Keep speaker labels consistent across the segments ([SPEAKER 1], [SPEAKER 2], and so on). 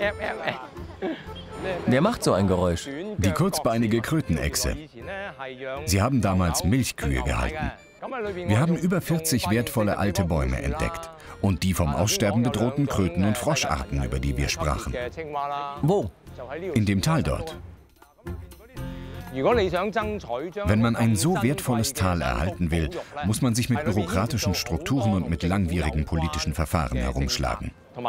[SPEAKER 1] Wer macht so ein Geräusch?
[SPEAKER 2] Die kurzbeinige Krötenechse. Sie haben damals Milchkühe gehalten. Wir haben über 40 wertvolle alte Bäume entdeckt. Und die vom Aussterben bedrohten Kröten- und Froscharten, über die wir sprachen.
[SPEAKER 1] Wo?
[SPEAKER 2] In dem Tal dort. Wenn man ein so wertvolles Tal erhalten will, muss man sich mit bürokratischen Strukturen und mit langwierigen politischen Verfahren herumschlagen.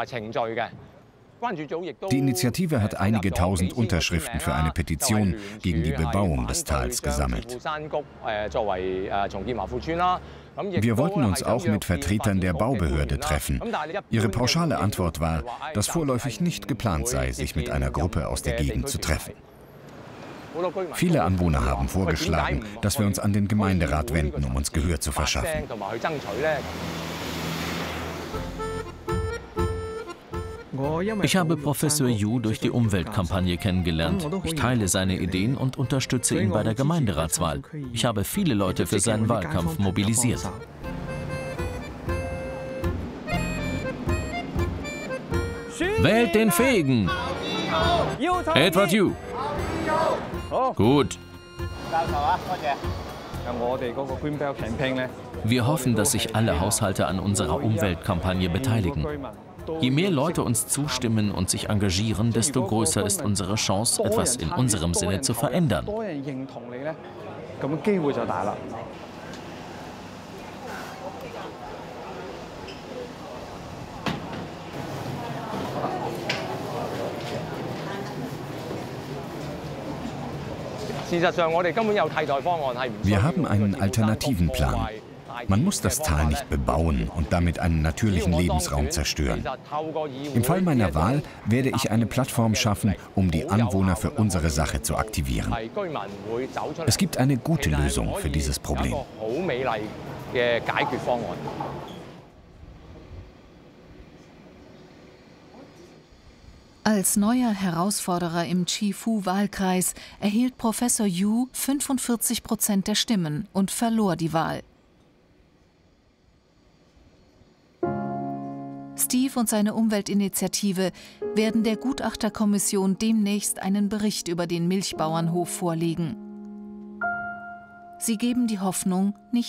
[SPEAKER 2] Die Initiative hat einige tausend Unterschriften für eine Petition gegen die Bebauung des Tals gesammelt. Wir wollten uns auch mit Vertretern der Baubehörde treffen. Ihre pauschale Antwort war, dass vorläufig nicht geplant sei, sich mit einer Gruppe aus der Gegend zu treffen. Viele Anwohner haben vorgeschlagen, dass wir uns an den Gemeinderat wenden, um uns Gehör zu verschaffen.
[SPEAKER 3] Ich habe Professor Yu durch die Umweltkampagne kennengelernt. Ich teile seine Ideen und unterstütze ihn bei der Gemeinderatswahl. Ich habe viele Leute für seinen Wahlkampf mobilisiert. Wählt den Fähigen! Edward Yu! Gut. Wir hoffen, dass sich alle Haushalte an unserer Umweltkampagne beteiligen. Je mehr Leute uns zustimmen und sich engagieren, desto größer ist unsere Chance, etwas in unserem Sinne zu verändern.
[SPEAKER 2] Wir haben einen alternativen Plan. Man muss das Tal nicht bebauen und damit einen natürlichen Lebensraum zerstören. Im Fall meiner Wahl werde ich eine Plattform schaffen, um die Anwohner für unsere Sache zu aktivieren. Es gibt eine gute Lösung für dieses Problem.
[SPEAKER 4] Als neuer Herausforderer im Chifu-Wahlkreis erhielt Professor Yu 45% der Stimmen und verlor die Wahl. Steve und seine Umweltinitiative werden der Gutachterkommission demnächst einen Bericht über den Milchbauernhof vorlegen. Sie geben die Hoffnung nicht